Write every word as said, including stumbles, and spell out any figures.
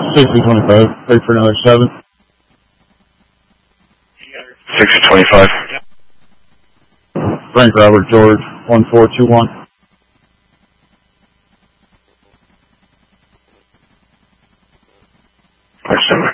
sixty twenty-five. Wait for another seven. sixty twenty-five. Frank Robert George, one four two one. December.